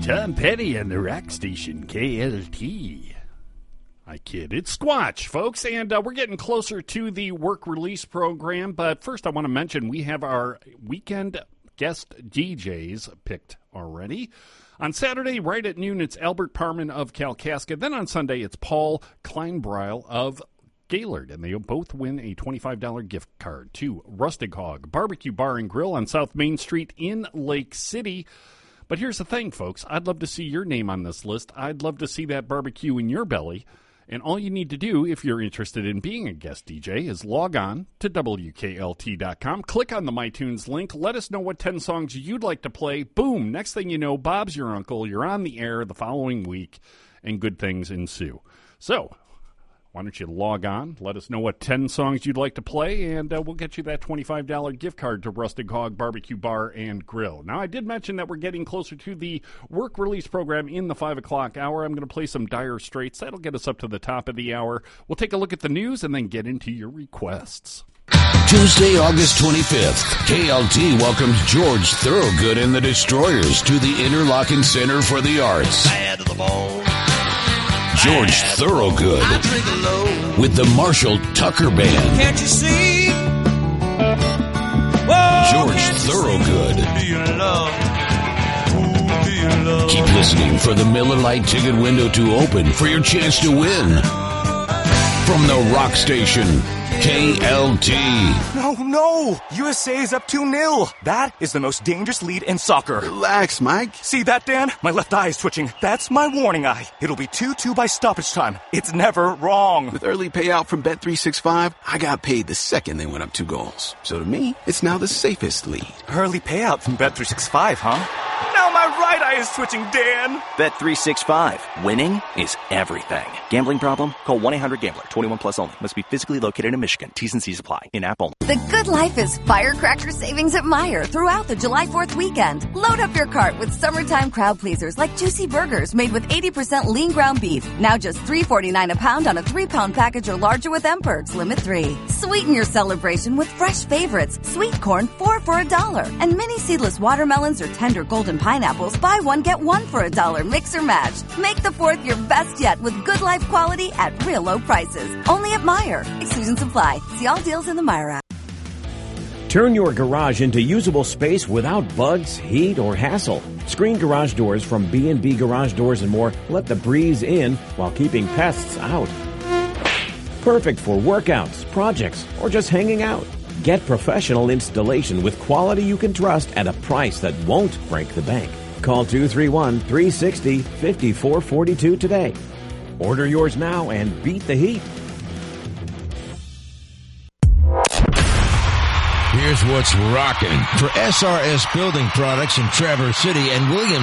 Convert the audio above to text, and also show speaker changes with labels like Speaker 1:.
Speaker 1: Tom Petty on the rock station KLT. I kid. It's Squatch, folks, and we're getting closer to the work release program. But first, I want to mention we have our weekend guest DJs picked already. On Saturday, right at noon, it's Albert Parman of Kalkaska. Then on Sunday, it's Paul Kleinbreil of Gaylord, and they both win a $25 gift card to Rustic Hog Barbecue Bar and Grill on South Main Street in Lake City. But here's the thing, folks. I'd love to see your name on this list. I'd love to see that barbecue in your belly. And all you need to do, if you're interested in being a guest DJ, is log on to WKLT.com, click on the MyTunes link, let us know what 10 songs you'd like to play. Boom! Next thing you know, Bob's your uncle. You're on the air the following week, and good things ensue. So, why don't you log on, let us know what 10 songs you'd like to play, and we'll get you that $25 gift card to Rustic Hog Barbecue Bar and Grill. Now, I did mention that we're getting closer to the work release program in the 5 o'clock hour. I'm going to play some Dire Straits. That'll get us up to the top of the hour. We'll take a look at the news and then get into your requests.
Speaker 2: Tuesday, August 25th, KLT welcomes George Thorogood and the Destroyers to the Interlochen Center for the Arts.
Speaker 3: Bad to the bone.
Speaker 2: George Thorogood with the Marshall Tucker Band.
Speaker 3: Can't you see?
Speaker 2: George Thorogood. Keep listening for the Miller Lite ticket window to open for your chance to win. From the rock station, KLT.
Speaker 4: No! USA is up 2-0. That is the most dangerous lead in soccer.
Speaker 5: Relax, Mike.
Speaker 4: See that, Dan? My left eye is twitching. That's my warning eye. It'll be 2-2 by stoppage time. It's never wrong.
Speaker 5: With early payout from Bet365, I got paid the second they went up 2 goals. So to me, it's now the safest lead.
Speaker 4: Early payout from Bet365, huh? Now my right eye is twitching, Dan.
Speaker 6: Bet365. Winning is everything. Gambling problem? Call 1-800-GAMBLER. 21 plus only. Must be physically located in Michigan. T's and C's apply. In-app only.
Speaker 7: The good life is firecracker savings at Meijer throughout the July 4th weekend. Load up your cart with summertime crowd pleasers like juicy burgers made with 80% lean ground beef. Now just $3.49 a pound on a 3-pound package or larger with M-Perks. Limit 3. Sweeten your celebration with fresh favorites. Sweet corn, 4 for $1. And mini seedless watermelons or tender golden pineapples, buy one, get one for $1. Mix or match. Make the 4th your best yet with good life quality at real low prices. Only at Meijer. Exclusions apply. See all deals in the Meijer app.
Speaker 8: Turn your garage into usable space without bugs, heat, or hassle. Screen garage doors from B&B Garage Doors and More let the breeze in while keeping pests out. Perfect for workouts, projects, or just hanging out. Get professional installation with quality you can trust at a price that won't break the bank. Call 231-360-5442 today. Order yours now and beat the heat.
Speaker 9: Here's what's rocking for SRS Building Products in Traverse City and Williams.